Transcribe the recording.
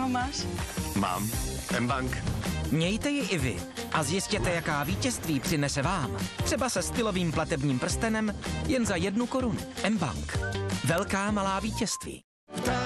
kartičku máš? Mám. mBank. Mějte ji i vy a zjistěte, jaká vítězství přinese vám. Třeba se stylovým platebním prstenem jen za 1 korunu. mBank. Velká malá vítězství.